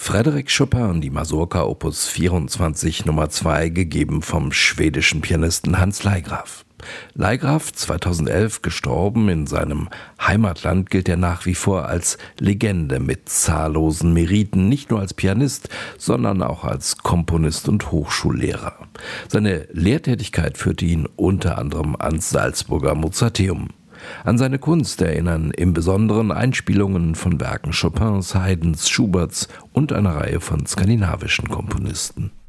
Frédéric Chopin, die Mazurka Opus 24 Nummer 2, gegeben vom schwedischen Pianisten Hans Leigraf. Leigraf, 2011 gestorben in seinem Heimatland, gilt er nach wie vor als Legende mit zahllosen Meriten, nicht nur als Pianist, sondern auch als Komponist und Hochschullehrer. Seine Lehrtätigkeit führte ihn unter anderem ans Salzburger Mozarteum. An seine Kunst erinnern im Besonderen Einspielungen von Werken Chopins, Haydns, Schuberts und einer Reihe von skandinavischen Komponisten.